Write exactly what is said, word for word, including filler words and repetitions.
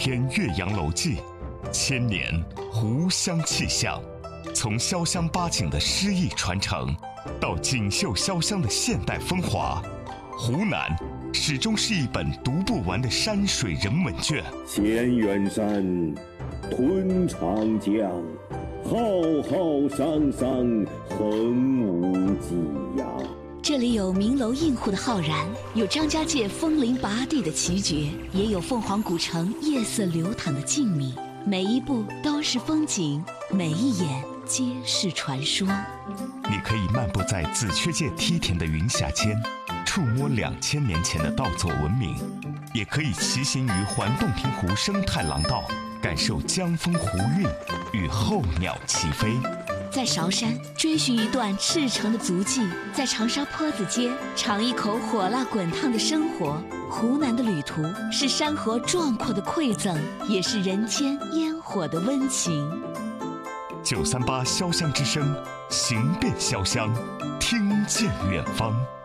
篇《岳阳楼记》，千年湖湘气象，从潇湘八景的诗意传承，到锦绣潇湘的现代风华，湖南始终是一本读不完的山水人文卷。 千远山，吞长江，浩浩汤汤，横无际呀。 这里有名楼映户的浩然，有张家界枫林拔地的奇绝，也有凤凰古城夜色流淌的静谧。每一步都是风景，每一眼皆是传说。 你可以漫步在紫雀界梯田的云霞间，触摸两千年前的稻作文明；也可以骑行于环洞庭湖生态廊道，感受江风湖韵与候鸟齐飞。 在韶山追寻一段赤诚的足迹，在长沙坡子街尝一口火辣滚烫的生活。湖南的旅途是山河壮阔的馈赠，也是人间烟火的温情。 九三八潇湘之声，行遍潇湘，听见远方。